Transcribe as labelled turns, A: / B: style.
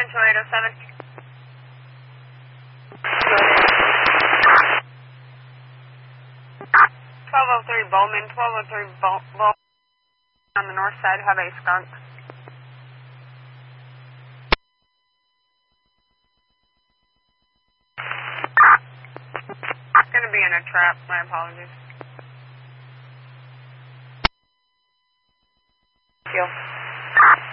A: Central 807. 1203 Bowman, 1203 Bowman on the north side, have a skunk. It's going to be in a trap, my apologies. Thank you.